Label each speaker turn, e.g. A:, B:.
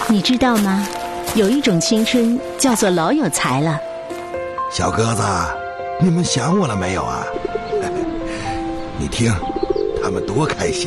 A: 你知道吗？有一种青春叫做老有才了。
B: 小鸽子，你们想我了没有啊？你听，他们多开心。